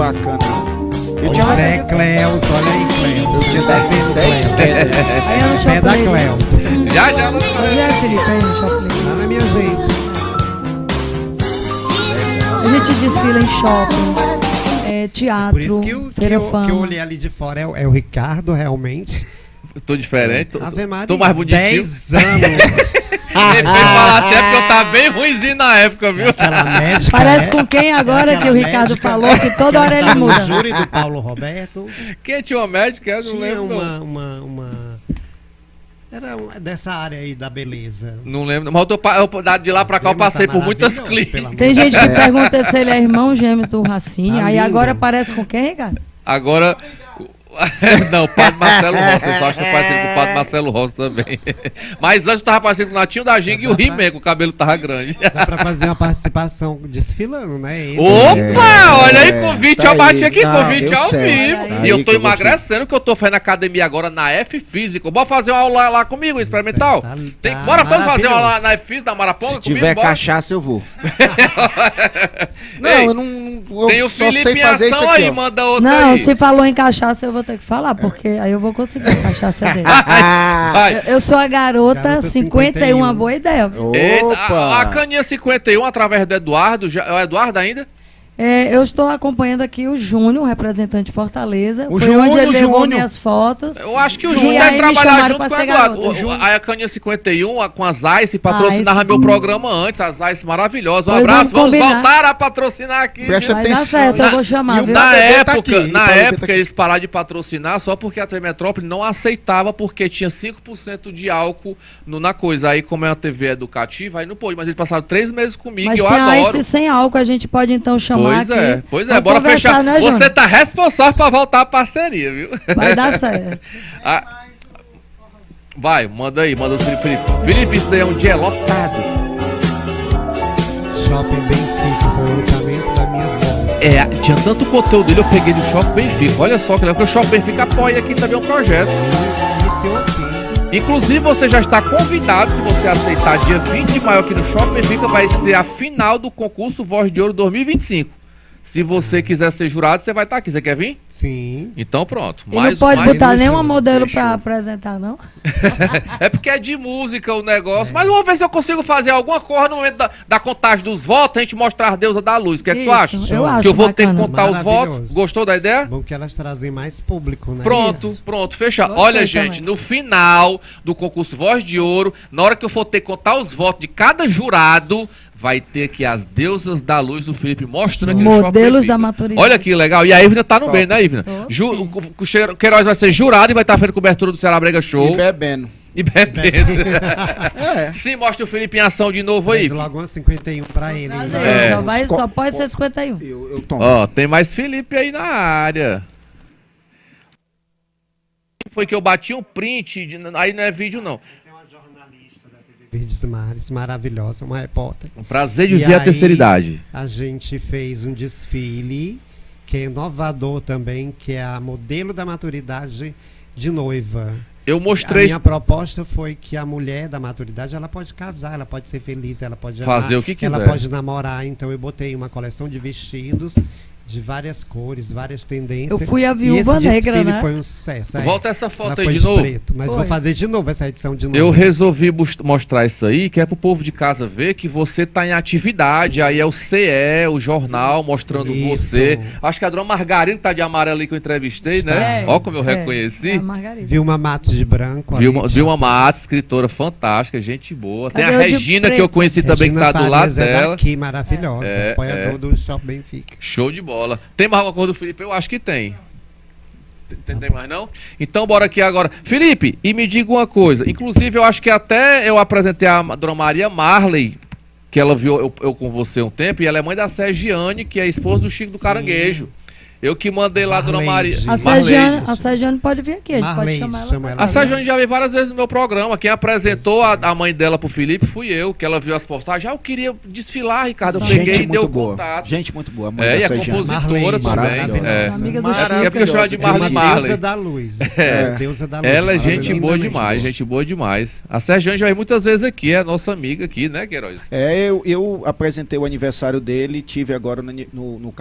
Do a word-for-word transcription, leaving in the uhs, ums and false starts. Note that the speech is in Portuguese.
bacana. Eu Olha tinha uma... é Cleus, olha aí, Cleus. Eu tinha dez quedas. Aí eu no Pé da shopping. Cleus. Já, já. Onde é, Felipe? Aí no shopping. Lá na minha gente. A gente desfila em shopping, é, teatro, Por isso que, o, que, feira eu, fama. que eu olhei ali de fora é, o- é o Ricardo, realmente. Tô diferente, tô, Ave Maria, tô mais bonitinho. dez anos. Ele foi falar até porque eu tava bem ruimzinho na época, viu? Aquela médica. Parece né? com quem agora Aquela que o Ricardo médica falou que toda hora ele tava no muda. júri do Paulo Roberto. Quem tinha uma médica? Eu não Tinha lembro. não. uma, uma, uma... Era uma- dessa área aí da beleza. Não lembro, mas eu tô, pa- eu, da- de lá pra cá eu Mas passei tá por muitas maravilhoso, clínicas. pelo amor Tem de gente que Deus. pergunta se ele é irmão gêmeos do Racinho. Tá Aí lindo. agora parece com quem, Ricardo? Agora. Não, o Padre Marcelo Rossi. Eu só acho que eu parecido com o Padre Marcelo Rossi também. Mas antes eu tava parecendo com o Natinho da Ginga e o He-Man, que o cabelo tava grande. Dá pra fazer uma participação desfilando, né? Ele- Opa! É, Olha aí, convite, tá eu bati aí. aqui, Não, convite deu ao certo. vivo. Aí E eu tô que eu vou te- emagrecendo, que eu tô fazendo academia agora na F Física. Bora fazer uma aula lá comigo, experimental? Tá- Tem, tá bora todos fazer uma aula maravilhoso. na F Física, da Maraponga Se comigo? tiver Bora. cachaça, eu vou. Não, Ei, eu não. Eu Tem o só Felipe sei em fazer isso ação aqui, aí, ó. manda outra Não, aí. se falou em cachaça, eu vou ter que falar, porque aí eu vou conseguir a cachaça dele. Ah, Vai. Eu, eu sou a garota, Garota cinquenta e um, cinquenta e um. uma boa ideia. viu? Eita, opa! a, a caninha cinquenta e um, através do Eduardo, já, é o Eduardo ainda? É, eu estou acompanhando aqui o Júnior, representante de Fortaleza. O Foi Júnior, onde ele o levou Júnior. minhas fotos. Eu acho que o E Júnior aí deve me trabalhar chamaram junto pra com o ser Eduardo. garota. O- o- a caninha cinquenta e um, a- com as Ice, patrocinaram Ice. meu programa antes. As Ice maravilhosas. Um Pois abraço, vamos vamos combinar. voltar a patrocinar aqui. Presta Vai dar atenção. certo, eu Na- vou chamar, e o viu? Na B B tá época, aqui, e o na B B tá época aqui. eles pararam de patrocinar só porque a T V Metrópole não aceitava, porque tinha cinco por cento de álcool no, na coisa. Aí, como é uma T V educativa, aí não pôde. Mas eles passaram três meses comigo Mas e eu tem a adoro. Ice sem álcool, a gente pode então chamar Pois aqui. é, pois é, Vamos bora conversar, fechar. né, Você Júnior? tá responsável pra voltar a parceria, viu? Vai dar certo. Ah, vai, manda aí, manda o Felipe. Felipe, Felipe, isso daí é um dia lotado. Shopping Benfica, foi o lançamento das minhas vozes. É, tinha tanto conteúdo dele, eu peguei do Shopping Benfica. Olha só, que legal, porque o Shopping Benfica apoia aqui também um projeto. Iniciou aqui. Inclusive, você já está convidado, se você aceitar, dia vinte de maio aqui no Shopping Benfica, vai ser a final do concurso Voz de Ouro dois mil e vinte e cinco. Se você quiser ser jurado, você vai estar aqui. Você quer vir? Sim. Então pronto. E não pode mais- botar nenhuma fechou, modelo fechou. pra apresentar, não? É porque é de música o negócio. Mas vamos ver se eu consigo fazer alguma coisa no momento da, da contagem dos votos, a gente mostrar as deusas da luz. O que é que tu Isso, acha? eu acho que eu vou ter que bacana. contar os Maravilhoso. votos. Gostou da ideia? Bom que elas trazem mais público, né? Pronto, Isso. pronto, fechado. Gostei Olha, gente, também. no final do concurso Voz de Ouro, na hora que eu for ter que contar os votos de cada jurado, vai ter aqui as deusas da luz do Felipe mostrando aqui no Shopping Modelos Benfica. da maturidade. Olha que legal. E a Ivna tá no Top. bem, né, Ivna? Tô, Ju, sim. o, o Che- Queiroz vai ser jurado e vai estar fazendo cobertura do Ceará Brega Show. E bebendo. E bebendo. É. Sim, mostra o Felipe em ação de novo aí. Mas logo uma cinquenta e um pra ele. Prazer, né? É. só, vai, Co- só pode co- ser cinquenta e um. Eu, eu tomo. Ó, tem mais Felipe aí na área. Foi que eu bati um print, de- aí não é vídeo não. Essa é uma jornalista da T V Verdes Mares, maravilhosa, uma repórter. Um prazer de E ver a aí, terceira idade. A gente fez um desfile que é inovador também, que é a modelo da maturidade de noiva. Eu A mostrei minha proposta foi que a mulher da maturidade, ela pode casar, ela pode ser feliz, ela pode Fazer amar, o que quiser. ela pode namorar. Então eu botei uma coleção de vestidos de várias cores, várias tendências. Eu fui a E Viúva esse Negra, desfile né? foi um sucesso. é. Volta essa Ela foto foi aí de novo. preto, mas Foi. vou fazer de novo essa edição de novo. Eu resolvi bus- mostrar isso aí, que é pro povo de casa ver que você tá em atividade. Aí é o C E, o jornal, mostrando Isso. você. Acho que a dona Margarida tá de amarelo ali que eu entrevistei, né? É, Ó como eu é, reconheci. é a Margarida. Vilma Matos de branco. ali, Vilma, que Vilma já- Matos, escritora fantástica, gente boa. Tem Cadê a o de Regina, que preto? eu conheci também, que Regina tá do lado Farias é dela. daqui, maravilhosa, É, apoiador é. do Shopping Benfica. Show de bola. Tem mais alguma coisa do Felipe? Eu acho que tem. Tem, tem mais não? Então bora aqui agora. Felipe, e me diga uma coisa. Inclusive, eu acho que até eu apresentei a dona Maria Marley, que ela viu eu, eu com você um tempo, e ela é mãe da Sergiane, que é esposa do Chico do Sim. Caranguejo. Eu que mandei lá a dona Maria. Marleide. A Marleide. Sergiane, a Sergiane pode vir aqui, a gente pode Marleide, chamar ela. chama pra ela. cá. A Sergiane já veio várias vezes no meu programa. Quem apresentou a, a mãe dela pro Felipe fui eu, que ela viu as postagens. Ah, eu queria desfilar, Ricardo. Eu peguei Gente e deu muito boa. contato. Gente muito boa. a mãe É, da e a Sergiane. compositora Marleide, também. maravilhosa. É. Amiga do É Chico. porque eu chamo ela de É uma Marley Marley. deusa da luz. É. É. Deusa da luz. Ela é gente Maravilhosa. boa lindamente demais, boa. gente boa demais. A Sergiane já veio muitas vezes aqui, é nossa amiga aqui, né, Queiroz? É, eu, eu apresentei o aniversário dele, tive agora no, no, no